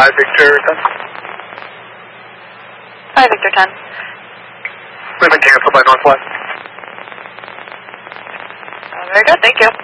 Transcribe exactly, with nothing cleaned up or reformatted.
Hi, Victor ten. Hi, Victor ten. We've been canceled by Northwest. Uh, very good, thank you.